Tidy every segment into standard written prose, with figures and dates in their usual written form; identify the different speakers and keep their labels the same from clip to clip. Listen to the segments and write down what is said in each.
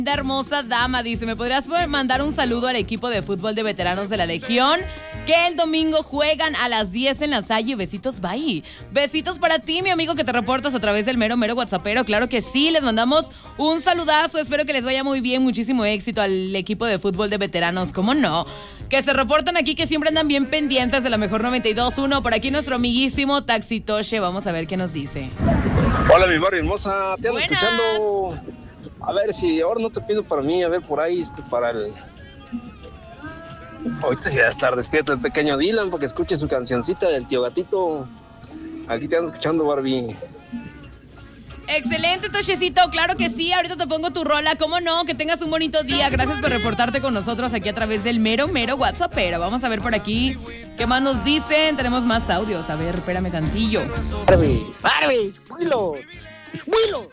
Speaker 1: Hermosa dama, dice, ¿me podrías mandar un saludo al equipo de fútbol de veteranos de la Legión? Que el domingo juegan a las 10 en la Salle. Besitos, bye. Besitos para ti, mi amigo, que te reportas a través del mero whatsappero. Claro que sí, les mandamos un saludazo. Espero que les vaya muy bien, muchísimo éxito al equipo de fútbol de veteranos. ¿Cómo no? Que se reportan aquí, que siempre andan bien pendientes de la mejor 92.1. Por aquí nuestro amiguísimo Taxitoche. Vamos a ver qué nos dice.
Speaker 2: Hola, mi Barbie hermosa. Te ando
Speaker 1: Buenas.
Speaker 2: escuchando. A ver si ahora no te pido para mí, a ver por ahí, para el... Ahorita sí va a estar despierto el pequeño Dylan porque escuche su cancioncita del Tío Gatito. Aquí te ando escuchando, Barbie.
Speaker 1: Excelente, Tochecito, claro que sí, ahorita te pongo tu rola, ¿cómo no? Que tengas un bonito día, gracias por reportarte con nosotros aquí a través del mero whatsappero. Vamos a ver por aquí qué más nos dicen, tenemos más audios, a ver, espérame tantillo.
Speaker 3: Barbie, Willow.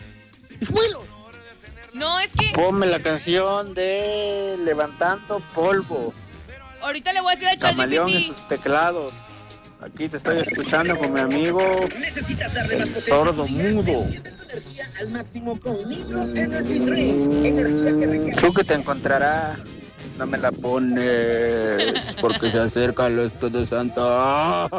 Speaker 1: No, es que
Speaker 3: Ponme la canción de Levantando Polvo.
Speaker 1: ahorita le voy a decir al
Speaker 3: Camaleón en
Speaker 1: ChatGPT.
Speaker 3: sus teclados. Aquí te estoy escuchando con mi amigo el sordo mudo. Tú que te encontrará. No me la pones porque se acerca el Espíritu Santo.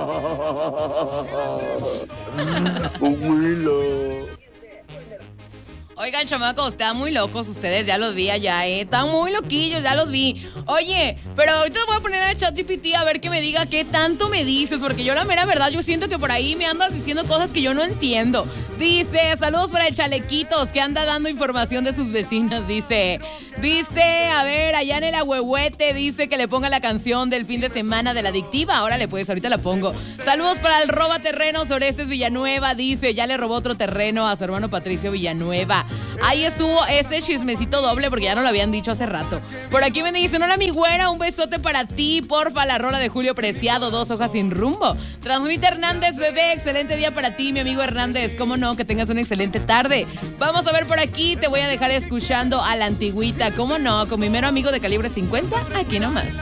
Speaker 3: Willow.
Speaker 1: Oigan, chamacos, están muy locos ustedes, ya los vi allá, están muy loquillos, ya los vi. Oye, pero ahorita voy a poner al ChatGPT a ver que me diga qué tanto me dices, porque yo la mera verdad, yo siento que por ahí me andas diciendo cosas que yo no entiendo. Dice, saludos para el Chalequitos, que anda dando información de sus vecinos, dice, a ver, allá en el Ahuehuete, dice que le ponga la canción del fin de semana de la Adictiva. Órale, pues, ahorita la pongo. Saludos para el roba terrenos Orestes Villanueva, dice, ya le robó otro terreno a su hermano Patricio Villanueva. Ahí estuvo ese chismecito doble porque ya no lo habían dicho hace rato. Por aquí me dicen, hola mi güera, un besote para ti, porfa, la rola de Julio Preciado, 2 hojas sin rumbo. Transmite Hernández, bebé, excelente día para ti, mi amigo Hernández, cómo no, que tengas una excelente tarde. Vamos a ver por aquí, te voy a dejar escuchando a la antigüita, cómo no, con mi mero amigo de calibre 50, aquí nomás.